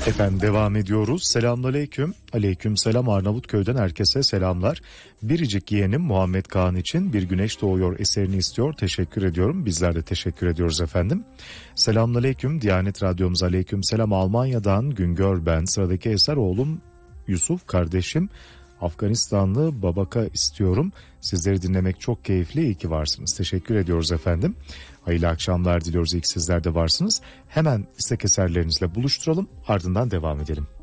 Efendim devam ediyoruz. Selamünaleyküm. Aleykümselam. Arnavutköy'den herkese selamlar. Biricik yeğenim Muhammed Kaan için Bir Güneş Doğuyor eserini istiyor. Teşekkür ediyorum. Bizler de teşekkür ediyoruz efendim. Selamünaleyküm. Diyanet Radyomuz aleykümselam. Almanya'dan Güngör ben. Sıradaki eser oğlum Yusuf kardeşim Afganistanlı Babaka istiyorum. Sizleri dinlemek çok keyifli. İyi ki varsınız. Teşekkür ediyoruz efendim. Hayırlı akşamlar diliyoruz. İyi ki sizler de varsınız. Hemen istek eserlerinizle buluşturalım. Ardından devam edelim.